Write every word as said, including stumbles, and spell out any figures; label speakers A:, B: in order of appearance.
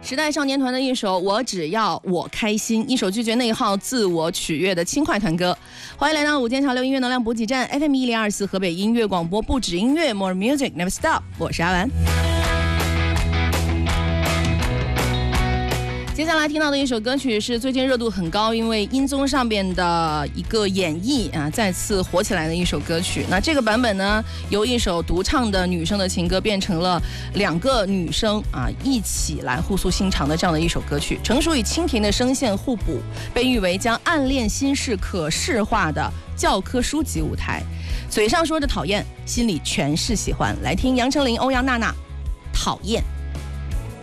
A: 时代少年团的一首《我只要我开心》，一首拒绝内耗、自我取悦的轻快团歌。欢迎来到午间潮流音乐能量补给站 F M 一零二四河北音乐广播，不止音乐 ，More Music Never Stop。我是阿丸。接下来听到的一首歌曲是最近热度很高，因为音综上边的一个演绎啊，再次火起来的一首歌曲。那这个版本呢，由一首独唱的女生的情歌变成了两个女生啊一起来互诉心肠的这样的一首歌曲。成熟与蜻蜓的声线互补，被誉为将暗恋心事可视化的教科书级舞台。嘴上说着讨厌，心里全是喜欢。来听杨丞琳、欧阳娜娜，讨厌。